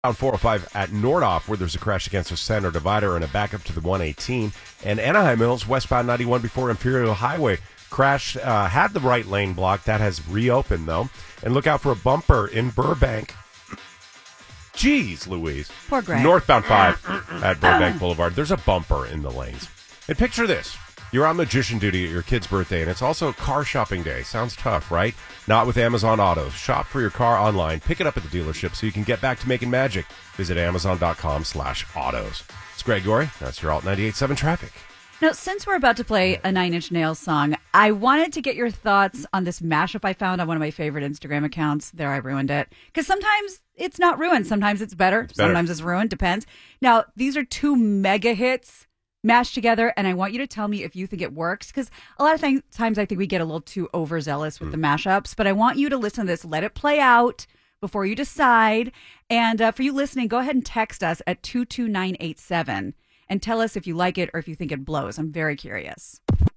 On 405 at Nordoff, where there's a crash against the center divider and a backup to the 118. And Anaheim Mills, westbound 91 before Imperial Highway. Crash had the right lane blocked. That has reopened, though. And look out for a bumper in Burbank. Jeez Louise. Poor Greg. Northbound 5 at Burbank Boulevard. There's a bumper in the lanes. And picture this. You're on magician duty at your kid's birthday, and it's also car shopping day. Sounds tough, right? Not with Amazon Autos. Shop for your car online. Pick it up at the dealership so you can get back to making magic. Visit Amazon.com/autos. It's Greg Gorey. That's your Alt 98.7 traffic. Now, since we're about to play a Nine Inch Nails song, I wanted to get your thoughts on this mashup I found on one of my favorite Instagram accounts. There, I ruined it. Because sometimes it's not ruined. Sometimes it's better. Sometimes it's ruined. Depends. Now, these are two mega hits mashed together, and I want you to tell me if you think it works, because a lot of times I think we get a little too overzealous with the mashups, but I want you to listen to this, let it play out before you decide, and for you listening, go ahead and text us at 22987 and tell us if you like it or if you think it blows. I'm very curious.